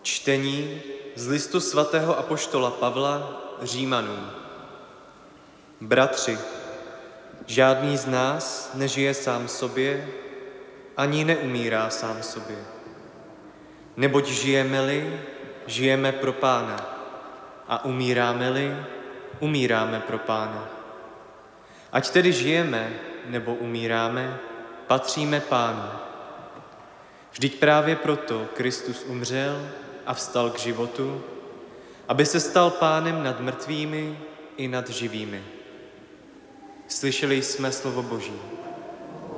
Čtení z listu svatého apoštola Pavla Římanům. Bratři, žádný z nás nežije sám sobě, ani neumírá sám sobě. Neboť žijeme-li, žijeme pro Pána, a umíráme-li, umíráme pro Pána. Ať tedy žijeme nebo umíráme, patříme Pánu. Vždyť právě proto Kristus umřel a vstal k životu, aby se stal Pánem nad mrtvými i nad živými. Slyšeli jsme slovo Boží.